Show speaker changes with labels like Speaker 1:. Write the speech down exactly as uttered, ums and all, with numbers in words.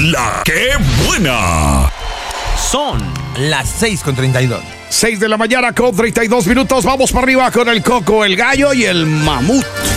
Speaker 1: la que buena.
Speaker 2: Son las seis con treinta y dos.
Speaker 3: seis de la mañana con treinta y dos minutos. Vamos para arriba con el Coco, el Gallo y el Mamut.